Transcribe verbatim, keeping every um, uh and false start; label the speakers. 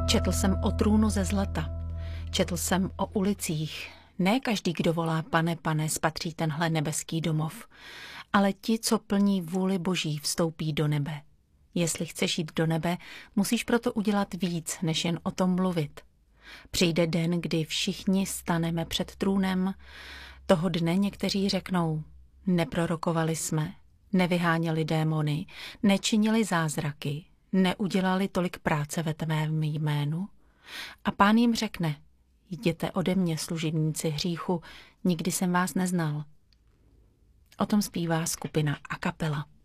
Speaker 1: Četl jsem o trůnu ze zlata. Četl jsem o ulicích. Ne každý, kdo volá pane, pane, spatří tenhle nebeský domov. Ale ti, co plní vůli Boží, vstoupí do nebe. Jestli chceš jít do nebe, musíš proto udělat víc, než jen o tom mluvit. Přijde den, kdy všichni staneme před trůnem. Toho dne někteří řeknou, neprorokovali jsme, nevyháněli démony, nečinili zázraky, neudělali tolik práce ve tvém jménu. A Pán jim řekne, jděte ode mě, služebníci hříchu, nikdy jsem vás neznal. O tom zpívá skupina A Cappella.